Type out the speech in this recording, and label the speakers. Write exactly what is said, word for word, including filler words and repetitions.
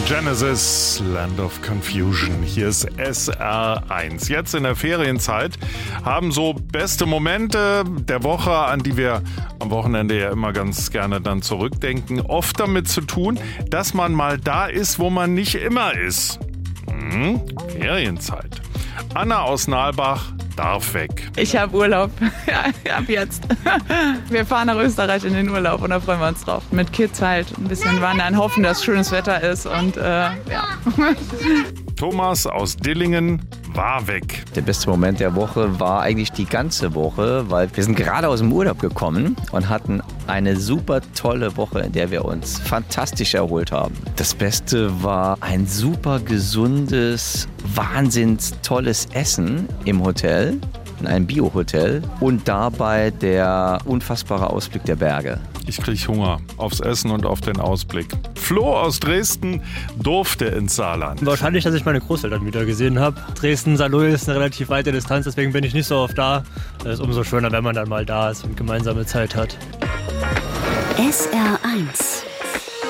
Speaker 1: Genesis, Land of Confusion. Hier ist S R eins. Jetzt in der Ferienzeit haben so beste Momente der Woche, an die wir am Wochenende ja immer ganz gerne dann zurückdenken, oft damit zu tun, dass man mal da ist, wo man nicht immer ist. Hm, Ferienzeit. Anna aus Nalbach darf weg.
Speaker 2: Ich habe Urlaub. Ja, ab jetzt. Wir fahren nach Österreich in den Urlaub und da freuen wir uns drauf. Mit Kids halt ein bisschen wandern, hoffen, dass schönes Wetter ist und äh, ja.
Speaker 1: Thomas aus Dillingen war weg.
Speaker 3: Der beste Moment der Woche war eigentlich die ganze Woche, weil wir sind gerade aus dem Urlaub gekommen und hatten eine super tolle Woche, in der wir uns fantastisch erholt haben. Das Beste war ein super gesundes, wahnsinns tolles Essen im Hotel, in einem Bio-Hotel und dabei der unfassbare Ausblick der Berge.
Speaker 1: Ich krieg Hunger aufs Essen und auf den Ausblick. Flo aus Dresden durfte ins Saarland.
Speaker 4: Wahrscheinlich, dass ich meine Großeltern wieder gesehen habe. Dresden-Saarlouis ist eine relativ weite Distanz, deswegen bin ich nicht so oft da. Es ist umso schöner, wenn man dann mal da ist und gemeinsame Zeit hat.
Speaker 5: S R eins